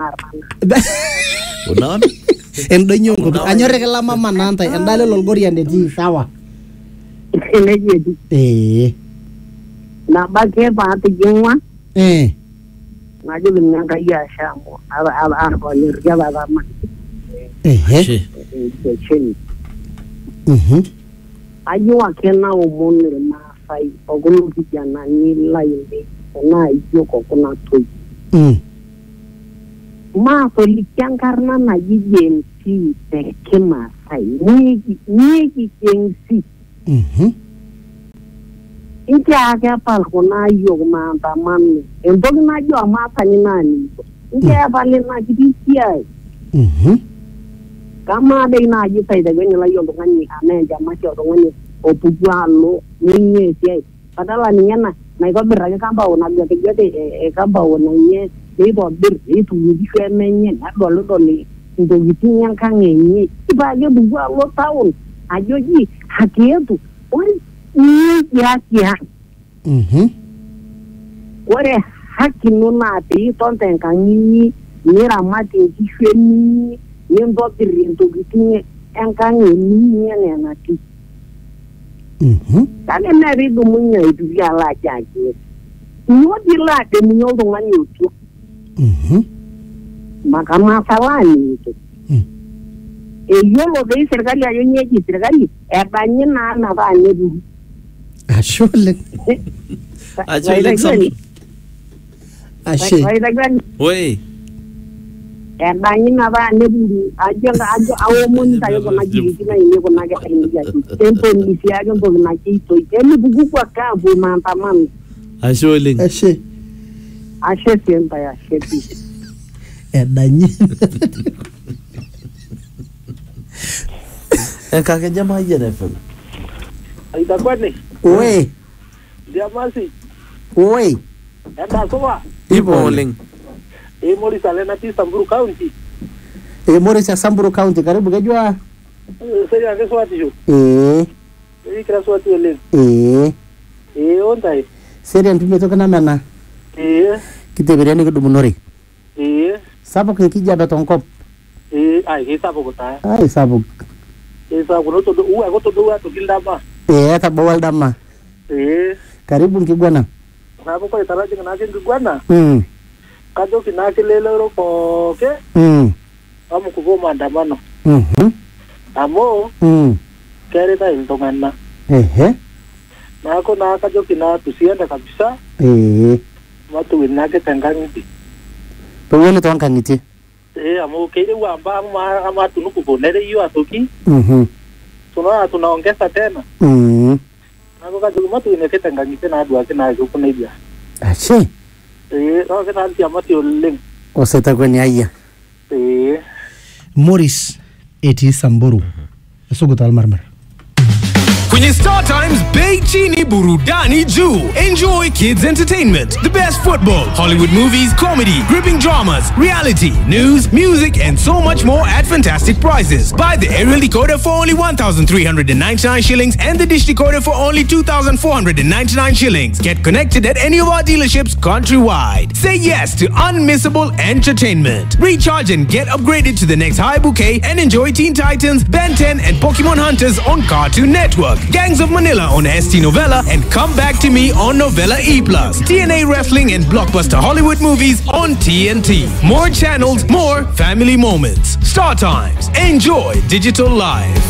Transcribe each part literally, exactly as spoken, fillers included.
marmana. Unaona? Endonyo ngo anyore kala mama nanta endale lolgori ande ti sawa. Eleje. Eh. Na bake pa tijingwa. Eh. Ngajo binyanga ya shambo. Aba aba aba nirja baba ma. Eh. Chini. Mhm. Ayo akena umone Masai ogolo kijana ni lainde na iyo kokona toi. Mm. Ma solikian karena na jijensi teke Masai ni ni jensi. Mhm. Inke ake pal kona yo manta manne. Entoki najo amata ni nani. Inke pale na kidisia. Mhm. Kama dai na ji sai daga ni layo ngani ane jama cho ngani opujalo ninye sie. Padala ni yana na ko birra kamba ona gete gete e kamba ona nye e bo bir e tu di ke menye na do lo do ni ndo gitinya kangenye. Iba ge bu lo taun. Ajoji hakietu. Ori ni ya ya. Mhm. Ore haki nuna te tonten kanini ni ramati kishweni ni ndo birinto gitinye enkange ni yana na ti. Mhm. Kale na rido munya itu ya la jaje. Yo dila de munyo do ngani utu. Mhm. Maka masalah ni itu. Mm. E yo lo de serikali ayo nyeji serikali e banyi na na ba nyeji. Ashole. Ashole sam. Ashe. Oi. E banyi na ba nyeji ajo ajo awo mun tayo ko na jiri kina ini ko na ga ini ja. Tempo ni si ajo ko na ki to. Eni bugu kwa ka bu manta man. Ashole. Ashe. Ashe tempa ya shepi. Edanyi. Kaka jamaa yene F M. Itakuwa ni Oi. Diamasi. Oi. Enda soa. Iboling. E mori sale na ti Samburu County. E mori sa Samburu County karibu kejua. Seri ake swati jo. Eh. Seri kira swati ole. Eh. E ondai. Seri antume toka na mena. E. Kiteberiani kudumunori. E. Sapo kikija betonkop. E ai ke sapo kota. Ai sapo. E sapo no todo u ago todo u to gildama. Eh tabawal dama. E. Karibu Kigwana. Sapo ko taraje na je Kigwana. Mm. Kajo kinake lelo ro ko ke. Mm. Amu kugo maandamano. Mhm. Amo. Mm. Kere ta intongana. Ehe. Na ko na kajo kina tusienda kabisa. Eh. Watu winake tangangiti. Pengine tuanka ngiti. Eh amo kile wamba ama ama tunuku bonere hiyo atoki. Mhm. Tuna tunaongeza tena. Mhm. Nako kajo matu ineketa ngangite na adu ake na yuko nebia. Ashe. Eh no ke tanti amati oleng. Oseta kwenye haya. Eh Morris eti Samburu. Sugutal marmar. Kwenye Star Times Bei Chini Burudani Juu. Enjoy kids entertainment, the best football, Hollywood movies, comedy, gripping dramas, reality, news, music, and so much more at fantastic prices. Buy the aerial decoder for only one thousand three hundred ninety-nine shillings and the dish decoder for only two thousand four hundred ninety-nine shillings. Get connected at any of our dealerships countrywide. Say yes to unmissable entertainment. Recharge and get upgraded to the next high bouquet and enjoy Teen Titans, Ben ten, and Pokemon Hunters on Cartoon Network. Gangs of Manila on S T Novella and Come Back to Me on Novella E plus. T N A Wrestling and blockbuster Hollywood movies on T N T. More channels, more family moments. Star Times. Enjoy digital life.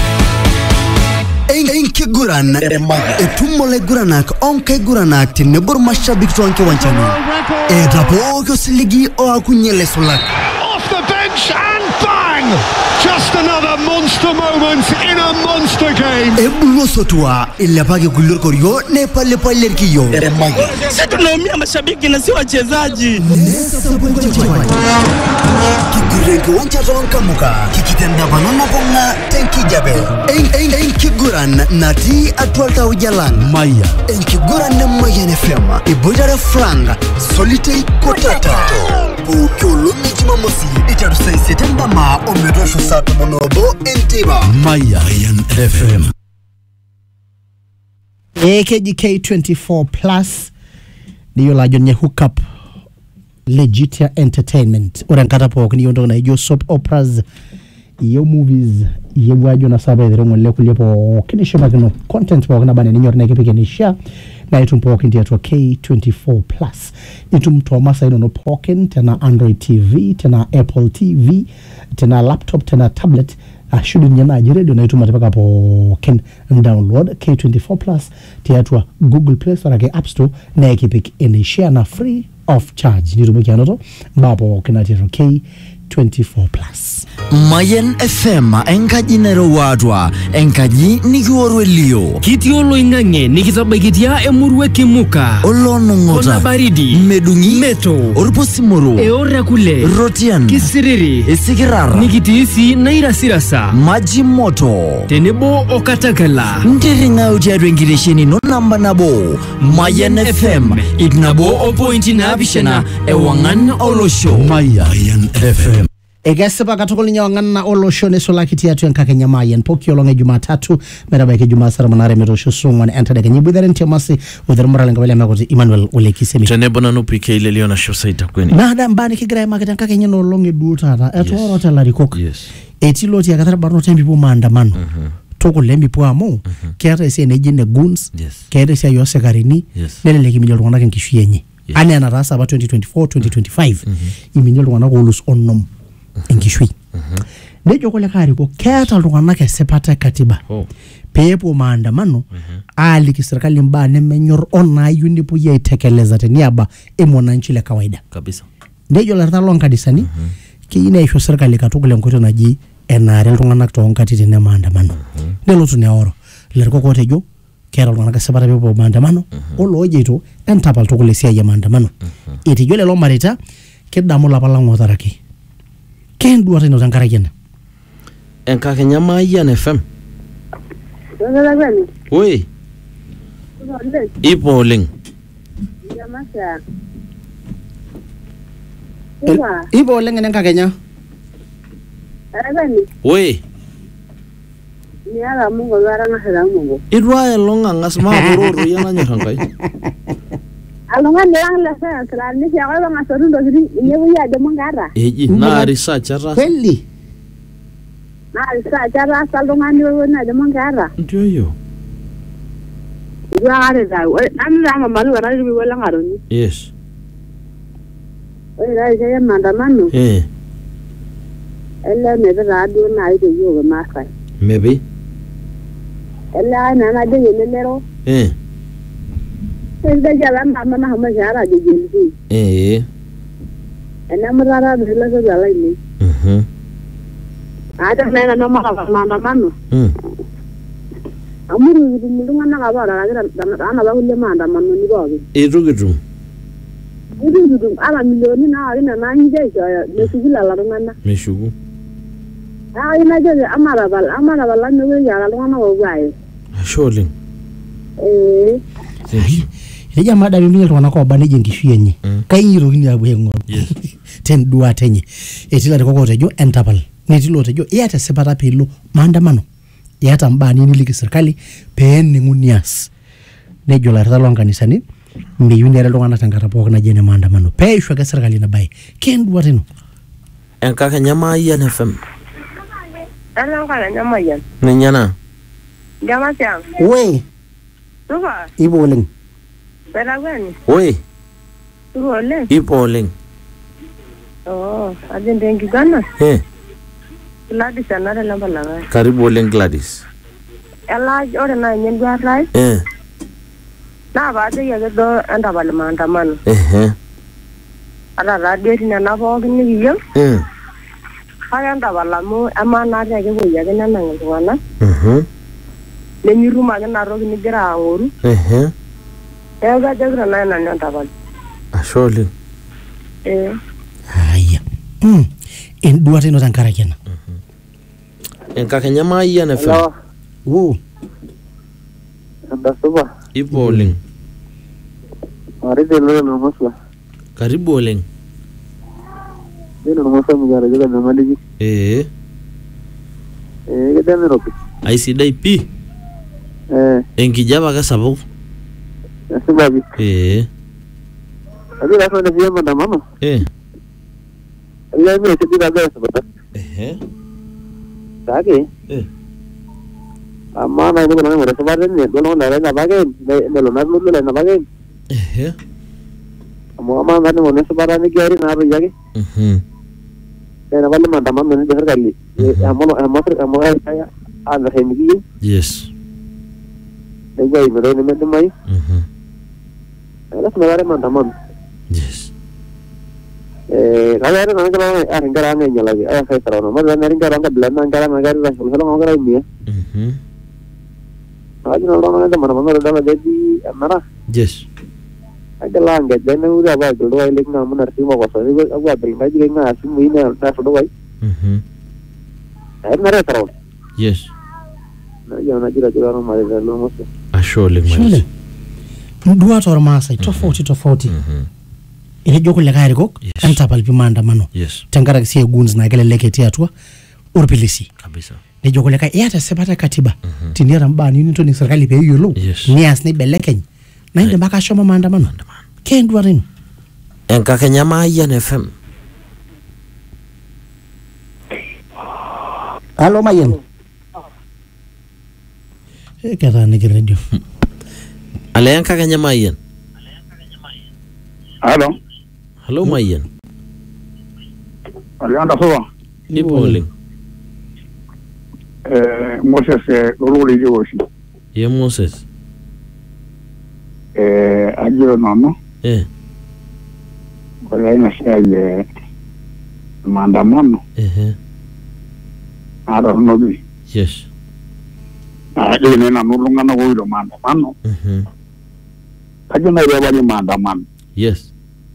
Enke Guran, Etumole Guranak, Onke Guranak, Tinebur Mashabik Twanke Wanchani. Edrapo Siligi or Akunyele Solak. Off the bench and bang! Just another monster moment in a monster game. Ebulo sotua ilapake kulur koryo ne pale pale kiyo. Sisi tunaumia mashabiki na si wachezaji. Kigurenke wancha ronka muka kikitenda banana bonga tenki jabe. En en en kiguran nati atwalta ujalan. Maya. En kiguran na Maya F M. Ibojare franga solite kotata. Bukolo mijima mosi itarusa setenda ma omedosho sato monobo entiba. Maya F M. A K G K twenty-four plus ndiyo la jonye hookup Legitia Entertainment. Ora nkata pookin niyo ntoki naijo soap operas, iyo movies, iyo bwajo na saba edhere ngole kulie pookin ishipakino content pookin abane ninyor na kipike ni share na itum pookin tiatua K twenty-four plus. Itum Thomas inono pookin tena Android T V, tena Apple T V, tena laptop, tena tablet. Ashudu nyana ajiredio na ituma tipaka pookin download K twenty-four plus tiatua Google Play Store ake App Store na kipike ni share na free of charge. Nirumuki anoto bapo kina tiatua K twenty-four plus. Mayan F M enkaji nero wadwa enkaji nikiworu elio kiti olo ingange nikitabakitia emurwe kimuka olono ngota ona baridi medungi meto orposimoro eora kule rotian kisiriri esikirara nikitiisi naira sirasa maji moto tenebo okatakala ndiringa utiatu engiresheni no namba nabo Mayan F M itnabo opointi naapishana ewangan olosho Mayan F M. Egesipa katukuli nyawangana olosho nesolaki tiatu enkakenya Mayan poki olonge Jumatatu merabaiki Jumasara manare metosho sungwane entade kenyi bwidhare ntiamasi udhara murale ngabali amakoti Emmanuel Olekisemi tenebo nanu P K ile liona shosa itakweni nada mbani kigira emakita enkakenya no olonge duutata eto orote larikok yes etiloti akatara barno tembipu maandamano mhm toko lembipu amu keata isi eneji ne goons yes keata isi ayo sekarini yes neleleki milio lungana kenkishu yenye ane anatasa aba twenty twenty-four twenty twenty-five iminyo lungana kolus onom enkishui nejo kole kariko keata lungana kesepata katiba pepo maandamano aliki serikali mbaa nemenyor onayu nipo ye itekeleza teniaba emonanchi le kawaida kabisa nejo larta lonkadisani kiyine isho serikali katukule nkoto naji enare ltunganak tonkatiti ne maandamano nelotu ne oro lerko kotejo kera lungana kesepata pepo maandamano olojeito entapal tukule sia ya maandamano etijo lelo marita kedamu lapala ngotaraki kendu ate no tankarakena enkakenya Mayan F M oi ipo oleng ipo oleng enkakenya oi niara mungo garanga hera mungo idwa elonga ngasma bororo yana nyorangai alonga nang la sa kala ni ya ko nga soru ndo gidi nyebu ya de mangara eji na research ata kweli na research ata salonga ni wo na de mangara ndio hiyo ya are da an da ma malu ara bi wala ngaro ni yes oi ra ya maandamano eh ella me da radio na ide yo ma sai maybe ella na na de yenero eh enda jala mama na hama jara de jenzi eh ena murara de la de la ni mhm ada na na ma ka maandamano mm amuru ndunga na ka bara ra ana ba kulle maandamano ni gobe erugitum ndungu ala milioni na ina na nje ya ne sugula la ngana meshugu ah ina je amara bal amara bal na we ya la ngana wo gwaye sholing eh Eja mada mimi lwana ko baneje nkishu yenye kayiro kini abwe ngoro yes ten dua tenye etila ko kotejo entapal netilo tejo yata sepata pelo maandamano yata mbani niliki serikali peni ngunias nejo la rtalo kanisani mbiyuni era lwana tangata poko na jene maandamano peishwa ka serikali na bai ken dua teno enkakenya Mayan F M ana ka na Mayan ninyana jama sia we tuba ibo leng Pera gani? oi Tuko oleng? ipo oleng Oh, ajin dengi gana? eh Gladys anare lamba langa. karibu oleng Gladys Ela ore na nyen gwa rai. eh Na ba de ya do anda bal maandamano. eh Ala radio tina na bo kini biyo. eh Aya anda balamu ama na ya ke boya ke nana ngwana. mhm Le nyiruma ke na ro kini gira ngoru. eh Ega jagra na na anda bal. asholing Eh. aya mm en dua teno tankarakena enkakenya Mayan F M wo Anda suba. ipo oleng Ari de lo no mosla. karibu oleng Dino no mosla mugara jaga na maliji. eh Eh, ke dame roki. aisidai pi Eh, enkijapa kasapuk sababu. eh Abi langsung ada siapa nama? Eh. Iya ini sedih agak sebentar. Eh. Lagi. Eh. Amma na itu namanya udah sebarin ya. Dulu nggak ada bagian. Dulu nggak dulu ada bagian. Eh. Amma amma nggak mau sebaran ini kiri nabi lagi. Mhm. Dan apa nih teman-teman ini dengar kali. Amma amma amma saya ada ini. Yes. Dan jadi mereka ini macam mana? Mhm. Alas sebenarnya teman-teman. Yes. Eh, kalau ada orang kalau ah ingkaran aja lagi. Ah saya tahu nama dan ingkaran ke belanda ingkaran agar lah. Kalau orang ini ya. Mhm. Aja orang teman-teman udah jadi marah. Yes. Ada langit dan udah apa dulu ini nggak benar sih mau kosong ini aku ada lagi juga nggak sih ini ada sudah baik. Mhm. Saya nggak tahu. Yes. Nah jangan aja aja orang malah dalam masa. Ashole Shule. Dua tor Maasai tofauti tofauti. Ile joko le gari gok antapal pi maandamano. Yes. Tangara si guns na gele leketi atwa urpilisi. Kabisa. Ne joko le ka yata sebata katiba. Tinira mbani ni to ni serikali pe yolo. Yes. Ni asni belekeny. Na inde baka shoma maandamano. Ken dwarin. Enka Kenya Mayan F M. Halo Mayan. Eh kata ni radio. Ale enka Kenya Mayan. Halo. Hello Mayan. Alianda sawa. Ni polling. Eh Moses Ruli Joshi. Ye Moses. Eh ajiro nono. Eh. Wala ina siya maandamano. Eh. Ara nobi. Yes. Ah ile na nulunga na wilo maandamano. Mhm. Kajo na ile wali maandamano. Yes.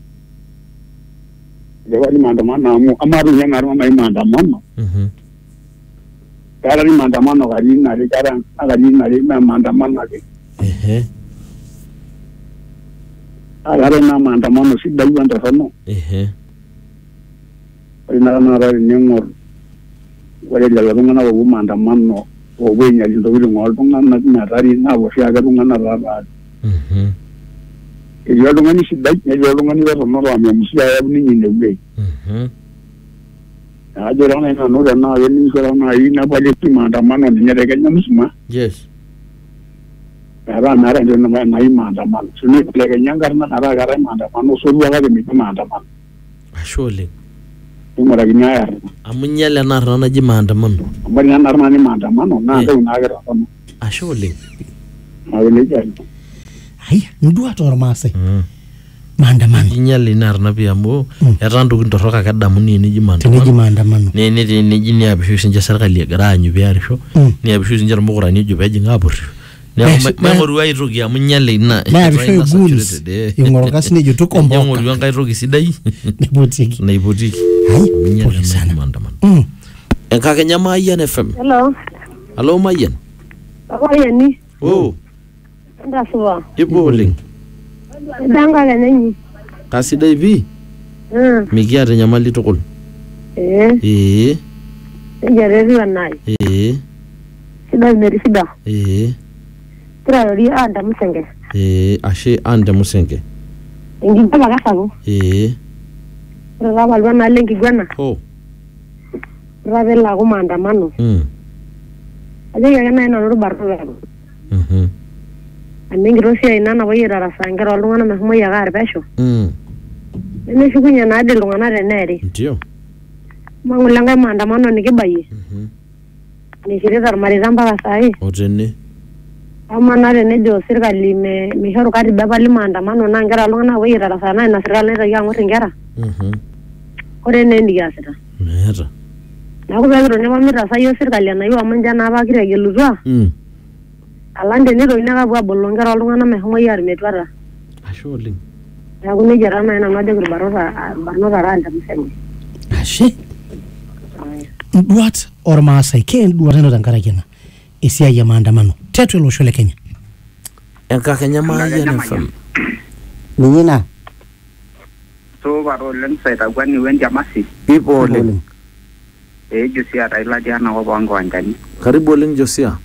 Ile wali maandamano amu amaru yang aru mai maandamano. Mhm. Kara ni maandamano kali na ri kara kali na ri maandamano ake. Eh. Ara na maandamano si dai wanda sono. Eh. Ina na ra ni ngor. Wale la lunga na wo maandamano. Wenya lindo wili ngol tunga na na rari na wo sia ga tunga na rara. Mhm. Iyo tunga ni sidai, iyo tunga ni ro no ro mi musia ya ni ni ne. Mhm. A jo na na no na na ni ko na ina pa le ti maandamano ni ne ga nyamusma. Yes. Ara na ra jo na na i maandamano. Suni le ga nyanga na ra ga ra maandamano so ya ga mi maandamano. Ashole. Tuma ra ginya ya. Amunyele na rana ji maandamano. Mbari na na ni maandamano na ga na ga ra. Ashole. Awele ja. Ai, ndua tor Maasai. Mhm. Maandamano. Inyali nar na pia mo. Yatandu kintoroka kadamu ni ni ji Tene ji maandamano. maandamano. Ne ne ne ji ni abishu sinja serikali ya garanyu biarisho. Ni abishu sinja mugura ni ju beji ngabur. Ne memoru ai rogi amunyale na. Na abishu guns. Ingoro kasini ju tukomboka. Nyongoro yangai rogi sidai. Ne botiki. Na ibotiki. Ai, pole sana. Maandamano. Mm. Enka Kenya Mayan F M. Hello. Hello Mayan. Ako yan ni. Oh. Anda suwa. Ipoling. Danga ga nanyi. Kasidai bi. Mm. Mikiata nyamali tukul. Eh. Eh. Jare ri wanai. Eh. Sida meri sida. Eh. Tra ri anda musenge. Eh. Ashe ande musenge. Ingi baba ga sabu. Eh. Ra ba lwana lengi gwana. Oh. Ra be la go maandamano. Mm. Aje ga na na ru barro. Mhm. Amingi rosia ina na wayira ra sangero lungana me mo ya gar besho. Mm. Ene shukunya na de lungana re neri. Ndio. Mangulanga maandamano ni kibaye. Mhm. Ni shirika mali zamba ga sai. Otene. Ama na re ne jo serikali me me hero kati baba li maandamano na ngara lungana wayira ra sana na serikali ra ya ngori ngara. Mhm. Ore ne ndi gasira. Nera. Na ko bedro ne mamira sa yo serikali na yo amanja na ba kire geluzwa. Mm. Alande ni ro ina ga bwa bolongera lungana me mo yar metwara. Ashole. Ya ko ne jara na na ma de barora barnora ra anda msenge. Ashe. Duat or Maasai ken duat no dankara kena. Isia ya maandamano. Tetu lo shole Kenya. Enka Kenya Mayan F M. Nina. So baro len sai ta gwani wen jamasi. Ipoling. Eh Josia Raila jana wa bango angani. Karibu ling Josia.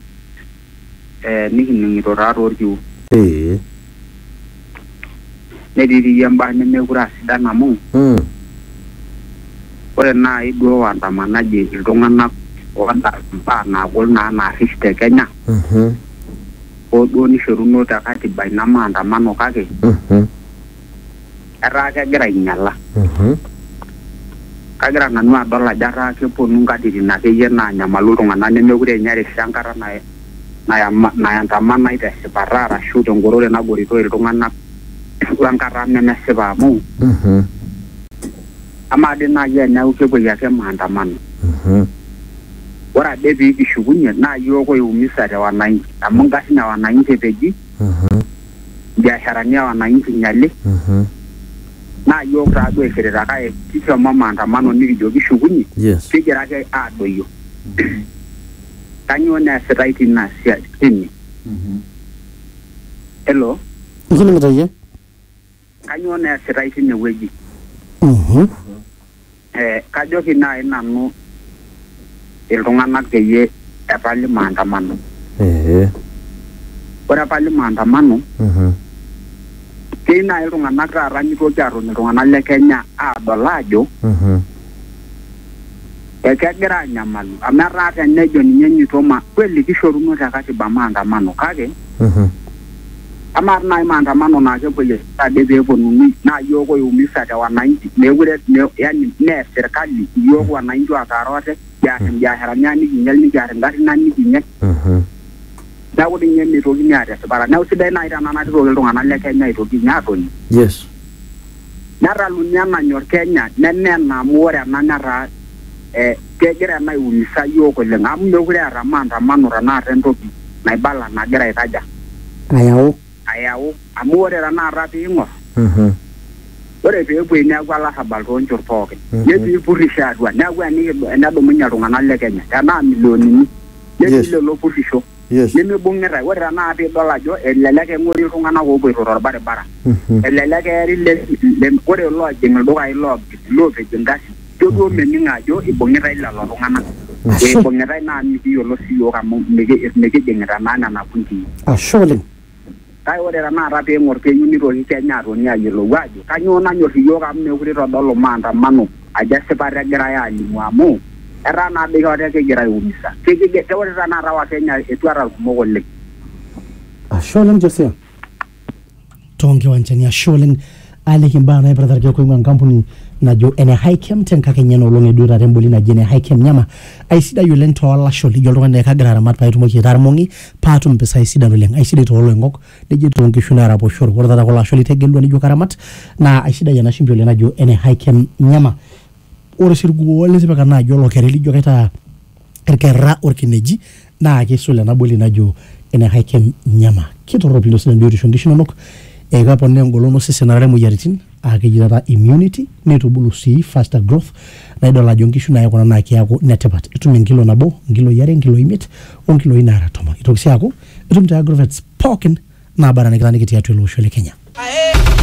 Eh ni ni ro ra ro ju. Eh. netii yamba nemekura sidan amu mm ore nai duo waandamanaji iltung'anak oota mbaa naagol naa naarish te Kenya mhm oo duo nishoruno te katiba ina maandamano kake mhm etaa kegira ainyala mhm kagira nanu adol ajo etaa keponu nkatitin akeyie naanyamalu iltung'anak nemekure ninye erisha enkata nayandamanai tesipata arashu tengorore nagorito iltung'anak wenkata nemesipa amu mhm amaa dii naaji eneeku kepuoi ake maandamano mhm ore ade pee kishukunye naa yiok oiumisa te wananchi amu ngarrin ya wananchi epeji mhm biasharani ya wananchi nyali mhm naa yiok taaduo esirita kake kishomo maandamano nikijo kishukunye yes kigira ake aadoyio kanyoo neesitai tina siai tine mhm hello Ikining'ito yie? kanyoo neesitai tine wueji Mhm. eh kajoki nai nanu iltung'anak peyie epali maandamano eh ore epali maandamano mhm keyieu nai iltung'anak taata nitoki atoni iltung'anak le Kenya aadol ajo mhm ekegira anyamalu amu etaa tenejo ninye nyitoma kweli kishoruno te katiba maandamano kake mhm amaa nai maandamano naa kepuoi ade pee eponunui naa yiok oiumisa te wananchi mekure yani nee serikali yiok wananchi watarote kiar imbiasharani ang nikinyel nikiar ingarrin ang nikinyel mhm neeku dii ninye mitokini aatesipata neeku sidai nai tenanatitoki iltung'anak le Kenya aitoki ninye atoni yes netaluni enanyor Kenya nenena amu ore ena netaa eh kegira ena aiumisa yiok oleng amu mekure eeta maandamano tenakata entoki naibala nagira aikaja Ayau. ayau amu ore tenakata piing'or mhm ore peepuoi neeku olarrabal toonchot pookin Mhm. netii purrisho atua neeku enedumunye iltung'anak le Kenya tenaa milionini netii Yes. lelo purrisho yes nemibung'itae ore tenakata piidol ajo elelek eng'ori iltung'anak oopoito torbaribara mhm elelek eeri le- le- ore loojing ildukai loogil loopej ingarrin ijo duo mening' ajo ibung'itae lelo tung'anak Ashe. ibung'itae naa mikiyiolo siiyiok amu miki- mikijing'ita naa nena puntii Ashe oleng. kake ore tenakata piing'or keyieu nitoki Kenya atoni ayiolou ajo kanyoo nanyor iyiok amu mekure itodolu maandamano ajo esipata egirai aalimu amu etaa naa dii kate kegira aiumisa Kekige- ore tenakata wakenya etuata kumok oleng Ashe oleng Josia. Toonkiwanjani ashe oleng aliki mbaa naipirta irkeek oing'ua enkampuni najo ene Hikem tenkakenya enoolong eduo taata emboli naji ene Hikem nyama aisidai oleng toolasho lijo oltung'ani kagira aramat paitumoki atarmong'i paatum impisai sidan oleng aisidai tooloing'ok nejo toonkishu naaraposhoro ore taata kulo asho litegelua nijo karamat naa aisidai ena shimbi oleng najo ene Hikem nyama ore sii irkuo litipika naaji olokeri lijo kaitaa irkerra orkineji naa kisul ena boli najo ene Hikem nyama kitoropilo sidan biotisho nkishu inonok ekapona engolon osesen arare moyiaritin aa keji taata immunity neitubulu sii faster growth naidol ajo nkishu naayakuna naa kiaku netipat itum enkilo nabo nkiloi are nkiloi imiet onkiloi naara tomon itoki sii aaku itum te agrovets pookin naabara nikitaaniki tiatua ele osho le Kenya.